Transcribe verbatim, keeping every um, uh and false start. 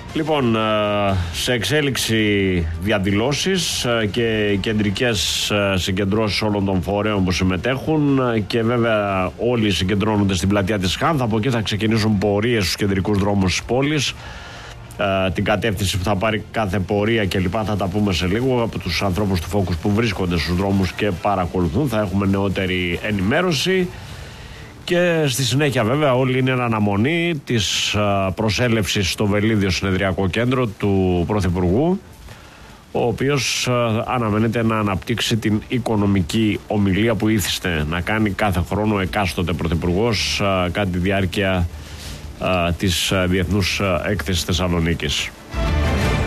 Λοιπόν, σε εξέλιξη διαδηλώσεις και κεντρικές συγκεντρώσεις όλων των φορέων που συμμετέχουν και βέβαια όλοι συγκεντρώνονται στην πλατεία της Χάνθ. Από εκεί θα ξεκινήσουν πορείες στους κεντρικούς δρόμους της πόλης. Την κατεύθυνση που θα πάρει κάθε πορεία και λοιπά θα τα πούμε σε λίγο από τους ανθρώπους του Focus που βρίσκονται στους δρόμους και παρακολουθούν. Θα έχουμε νεότερη ενημέρωση. Και στη συνέχεια βέβαια όλοι είναι εν αναμονή της προσέλευσης στο Βελίδιο Συνεδριακό Κέντρο του Πρωθυπουργού, ο οποίος αναμένεται να αναπτύξει την οικονομική ομιλία που ήθιστε να κάνει κάθε χρόνο εκάστοτε Πρωθυπουργός κατά τη διάρκεια της Διεθνούς Έκθεσης Θεσσαλονίκης.